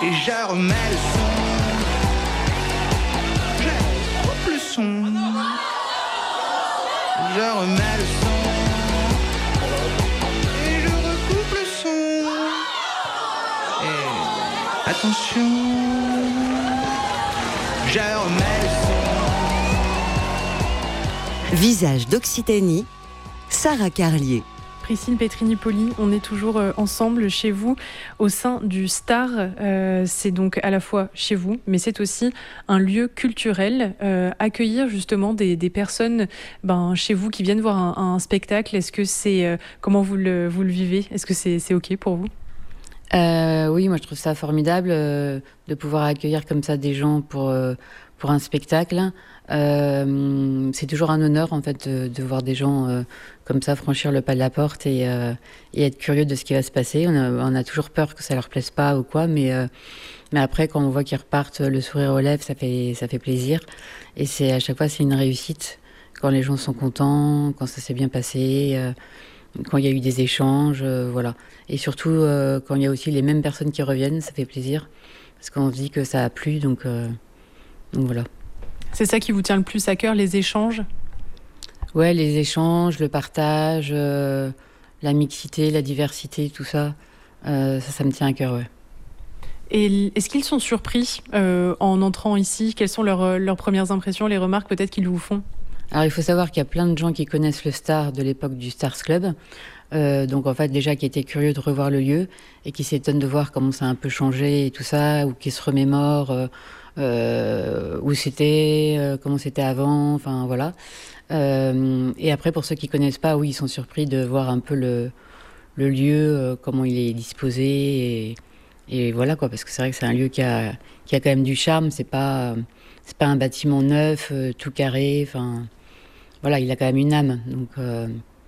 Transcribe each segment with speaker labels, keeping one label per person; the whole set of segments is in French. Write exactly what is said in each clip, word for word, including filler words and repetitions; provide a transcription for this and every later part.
Speaker 1: et je remets le son. Je coupe le son. Je remets le son. Et je recoupe le son. Et attention, je remets le son.
Speaker 2: Visage d'Occitanie, Sarah Carlier.
Speaker 3: Priscille Petrini-Poli, on est toujours ensemble chez vous au sein du Star. Euh, c'est donc à la fois chez vous, mais c'est aussi un lieu culturel. Euh, accueillir justement des, des personnes ben, chez vous qui viennent voir un, un spectacle, est-ce que c'est, euh, comment vous le, vous le vivez ? Est-ce que c'est, c'est OK pour vous ?
Speaker 4: Euh, oui, moi je trouve ça formidable euh, de pouvoir accueillir comme ça des gens pour, euh, pour un spectacle. Euh, c'est toujours un honneur en fait de, de voir des gens euh, comme ça franchir le pas de la porte et, euh, et être curieux de ce qui va se passer. On a, on a toujours peur que ça leur plaise pas ou quoi, mais, euh, mais après quand on voit qu'ils repartent le sourire aux lèvres, ça fait, ça fait plaisir. Et c'est, à chaque fois c'est une réussite quand les gens sont contents, quand ça s'est bien passé. Euh, quand il y a eu des échanges, euh, voilà. Et surtout, euh, quand il y a aussi les mêmes personnes qui reviennent, ça fait plaisir, parce qu'on se dit que ça a plu, donc, euh, donc voilà.
Speaker 3: C'est ça qui vous tient le plus à cœur, les échanges ?
Speaker 4: Ouais, les échanges, le partage, euh, la mixité, la diversité, tout ça, euh, ça, ça me tient à cœur, ouais.
Speaker 3: Et est-ce qu'ils sont surpris euh, en entrant ici ? Quelles sont leurs, leurs premières impressions, les remarques peut-être qu'ils vous font ?
Speaker 4: Alors, il faut savoir qu'il y a plein de gens qui connaissent le Star de l'époque du Stars Club. Euh, donc, en fait, déjà, qui étaient curieux de revoir le lieu et qui s'étonnent de voir comment ça a un peu changé et tout ça, ou qui se remémorent euh, euh, où c'était, euh, comment c'était avant, enfin, voilà. Euh, et après, pour ceux qui connaissent pas, oui, ils sont surpris de voir un peu le, le lieu, euh, comment il est disposé et, et voilà, quoi. Parce que c'est vrai que c'est un lieu qui a, qui a quand même du charme. C'est pas, c'est pas un bâtiment neuf, euh, tout carré, enfin... Voilà, il a quand même une âme. Donc, euh...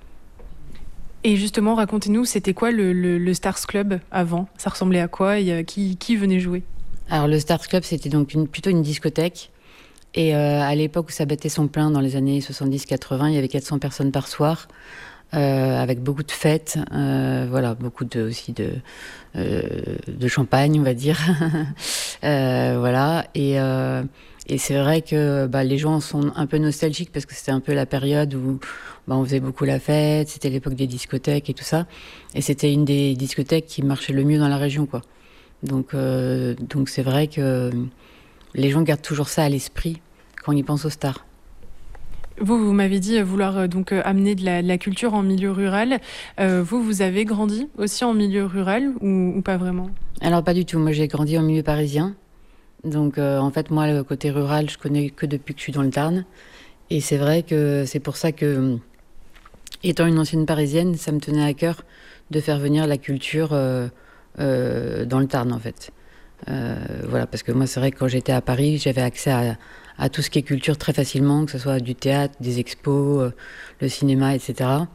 Speaker 3: Et justement, racontez-nous, c'était quoi le, le, le Stars Club avant ? Ça ressemblait à quoi et, euh, qui, qui venait jouer ?
Speaker 4: Alors, le Stars Club, c'était donc une, plutôt une discothèque. Et euh, à l'époque où ça battait son plein, dans les années soixante-dix quatre-vingts, il y avait quatre cents personnes par soir, euh, avec beaucoup de fêtes, euh, voilà, beaucoup de, aussi de, euh, de champagne, on va dire. euh, voilà, et... Euh, Et c'est vrai que bah, les gens sont un peu nostalgiques parce que c'était un peu la période où bah, on faisait beaucoup la fête, c'était l'époque des discothèques et tout ça. Et c'était une des discothèques qui marchait le mieux dans la région, quoi. Donc, euh, donc c'est vrai que les gens gardent toujours ça à l'esprit quand ils pensent aux stars.
Speaker 3: Vous, vous m'avez dit vouloir euh, donc euh, amener de la, de la culture en milieu rural. Euh, vous, vous avez grandi aussi en milieu rural ou, ou pas vraiment ?
Speaker 4: Alors pas du tout. Moi, j'ai grandi en milieu parisien. Donc, euh, en fait, moi, le côté rural, je connais que depuis que je suis dans le Tarn. Et c'est vrai que c'est pour ça que, étant une ancienne parisienne, ça me tenait à cœur de faire venir la culture euh, euh, dans le Tarn, en fait. Euh, voilà, parce que moi, c'est vrai que quand j'étais à Paris, j'avais accès à, à tout ce qui est culture très facilement, que ce soit du théâtre, des expos, euh, le cinéma, et cetera.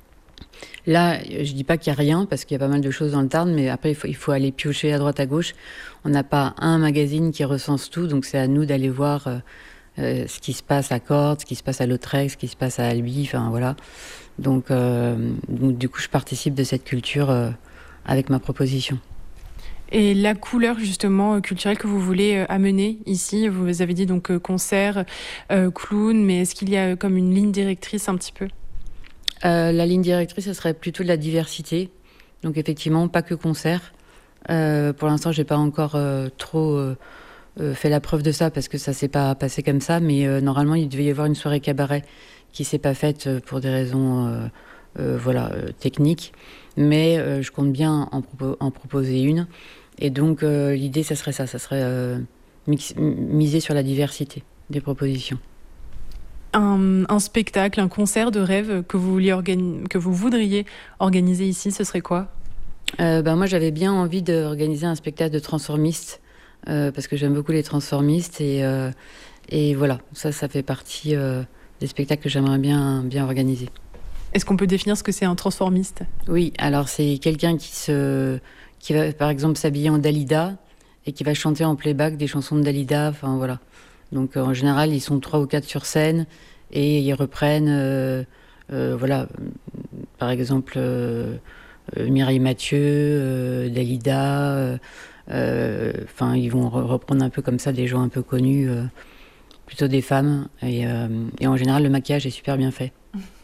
Speaker 4: Là, je dis pas qu'il y a rien, parce qu'il y a pas mal de choses dans le Tarn, mais après, il faut, il faut aller piocher à droite, à gauche. On n'a pas un magazine qui recense tout, donc c'est à nous d'aller voir euh, euh, ce qui se passe à Cordes, ce qui se passe à Lautrec, ce qui se passe à Albi, enfin voilà. Donc, euh, donc, du coup, je participe de cette culture euh, avec ma proposition.
Speaker 3: Et la couleur justement culturelle que vous voulez amener ici, vous avez dit donc concert, euh, clown, mais est-ce qu'il y a comme une ligne directrice un petit peu ?
Speaker 4: Euh, la ligne directrice, ce serait plutôt de la diversité. Donc effectivement, pas que concert. Euh, pour l'instant, j'ai pas encore euh, trop euh, euh, fait la preuve de ça parce que ça s'est pas passé comme ça. Mais euh, normalement, il devait y avoir une soirée cabaret qui s'est pas faite pour des raisons euh, euh, voilà, euh, techniques. Mais euh, je compte bien en, propo- en proposer une. Et donc, euh, l'idée, ça serait ça. Ça serait euh, mix- miser sur la diversité des propositions.
Speaker 3: Un, un spectacle, un concert de rêve que vous, vouliez organi- que vous voudriez organiser ici, ce serait quoi ?
Speaker 4: euh, ben Moi, j'avais bien envie d'organiser un spectacle de transformistes, euh, parce que j'aime beaucoup les transformistes. Et, euh, et voilà, ça, ça fait partie euh, des spectacles que j'aimerais bien, bien organiser.
Speaker 3: Est-ce qu'on peut définir ce que c'est un transformiste ?
Speaker 4: Oui, alors c'est quelqu'un qui, se, qui va, par exemple, s'habiller en Dalida et qui va chanter en playback des chansons de Dalida, enfin voilà. Donc, euh, en général, ils sont trois ou quatre sur scène et ils reprennent, euh, euh, voilà, par exemple, euh, euh, Mireille Mathieu, euh, Dalida, euh, euh, ils vont re- reprendre un peu comme ça des gens un peu connus, euh, plutôt des femmes. Et, euh, et en général, le maquillage est super bien fait.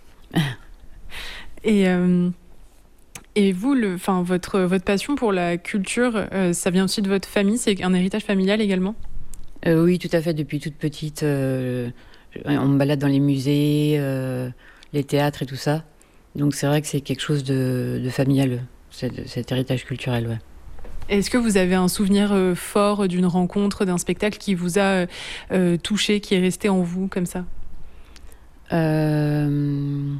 Speaker 3: Et, euh, et vous, le, enfin, votre, votre passion pour la culture, euh, ça vient aussi de votre famille? C'est un héritage familial également?
Speaker 4: Euh, oui, tout à fait. Depuis toute petite, euh, on me balade dans les musées, euh, les théâtres et tout ça. Donc c'est vrai que c'est quelque chose de, de familial, cet, cet héritage culturel, ouais.
Speaker 3: Est-ce que vous avez un souvenir euh, fort d'une rencontre, d'un spectacle qui vous a euh, touché, qui est resté en vous comme ça?
Speaker 4: Euh,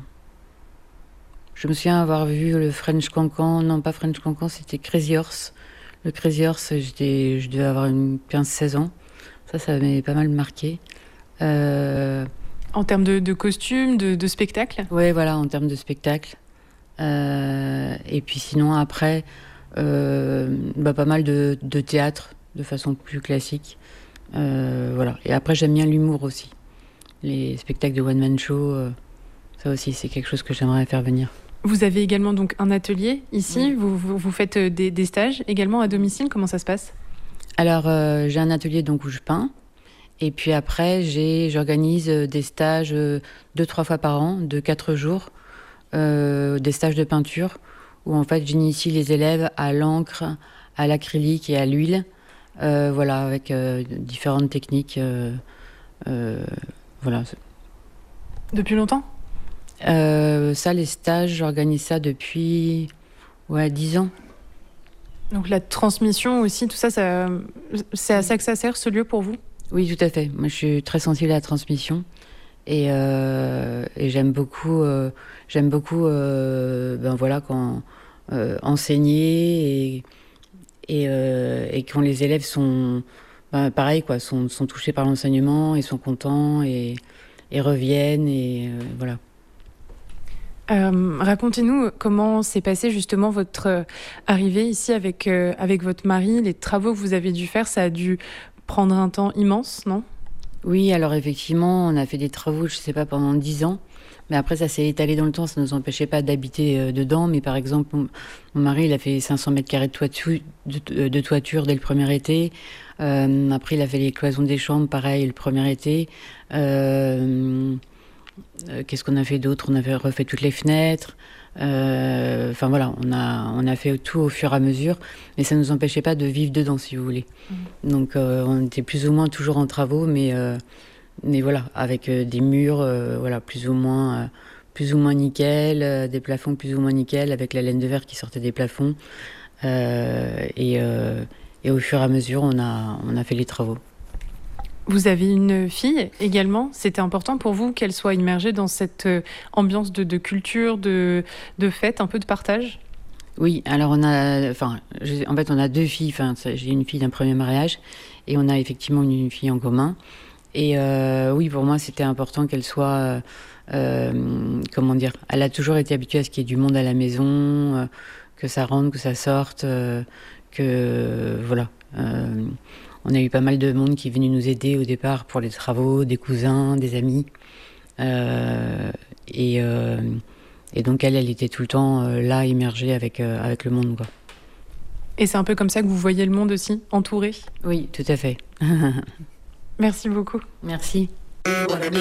Speaker 4: Je me souviens avoir vu le French Cancan, non pas French Cancan, c'était Crazy Horse. Le Crazy Horse, j'étais, je devais avoir une quinze seize ans. Ça, ça m'avait pas mal marqué. Euh,
Speaker 3: En termes de, de costumes, de, de spectacle?
Speaker 4: ouais, voilà, en termes de spectacle. Euh, et puis sinon, après, euh, bah, pas mal de, de théâtre, de façon plus classique. Euh, voilà. Et après, j'aime bien l'humour aussi. Les spectacles de one-man show, euh, ça aussi, c'est quelque chose que j'aimerais faire venir.
Speaker 3: Vous avez également donc un atelier ici,
Speaker 4: Oui.
Speaker 3: vous, vous, vous faites des, des stages également à domicile, comment ça se passe?
Speaker 4: Alors, euh, j'ai un atelier donc, où je peins. Et puis après, j'ai, j'organise des stages euh, deux, trois fois par an, de quatre jours, euh, des stages de peinture, où en fait, j'initie les élèves à l'encre, à l'acrylique et à l'huile, euh, voilà, avec euh, différentes techniques. Euh, euh, voilà.
Speaker 3: Depuis longtemps?
Speaker 4: Euh, ça, les stages, j'organise ça depuis ouais, dix ans.
Speaker 3: Donc la transmission aussi, tout ça, ça c'est à ça que ça sert, ce lieu pour vous?
Speaker 4: Oui, tout à fait. Moi, je suis très sensible à la transmission et, euh, et j'aime beaucoup, euh, j'aime beaucoup, euh, ben voilà, quand euh, enseigner et et, euh, et quand les élèves sont, ben, pareil quoi, sont, sont touchés par l'enseignement et sont contents et, et reviennent et euh, voilà.
Speaker 3: Euh, racontez-nous comment s'est passée justement votre euh, arrivée ici avec, euh, avec votre mari, les travaux que vous avez dû faire, ça a dû prendre un temps immense, non?
Speaker 4: Oui, alors effectivement, on a fait des travaux, je sais pas, pendant dix ans. Mais après, ça s'est étalé dans le temps, ça ne nous empêchait pas d'habiter euh, dedans. Mais par exemple, mon, mon mari, il a fait cinq cents mètres carrés de toiture, de, de toiture dès le premier été. Euh, après, il a fait les cloisons des chambres, pareil, le premier été. Euh, euh, qu'est-ce qu'on a fait d'autre? On avait refait toutes les fenêtres. Euh, Enfin voilà, on a, on a fait tout au fur et à mesure. Mais ça ne nous empêchait pas de vivre dedans, si vous voulez. Mmh. Donc, euh, on était plus ou moins toujours en travaux, mais... Euh, Mais voilà, avec euh, des murs, euh, voilà, plus ou moins, euh, plus ou moins nickel, euh, des plafonds plus ou moins nickel, avec la laine de verre qui sortait des plafonds. Euh, et, euh, et au fur et à mesure, on a, on a fait les travaux.
Speaker 3: Vous avez une fille également. C'était important pour vous qu'elle soit immergée dans cette euh, ambiance de, de culture, de, de fête, un peu de partage?
Speaker 4: Oui, alors on a, enfin, j'ai- en fait, on a deux filles. Enfin, ça, j'ai une fille d'un premier mariage, et on a effectivement une, une fille en commun. Et euh, oui, pour moi, c'était important qu'elle soit, euh, euh, comment dire, elle a toujours été habituée à ce qu'il y ait du monde à la maison, euh, que ça rentre, que ça sorte, euh, que voilà. Euh, on a eu pas mal de monde qui est venu nous aider au départ pour les travaux, des cousins, des amis. Euh, et, euh, et donc elle, elle était tout le temps euh, là, immergée avec, euh, avec le monde, quoi.
Speaker 3: Et c'est un peu comme ça que vous voyez le monde aussi, entouré?
Speaker 4: Oui, tout à fait.
Speaker 3: Merci beaucoup.
Speaker 4: Merci.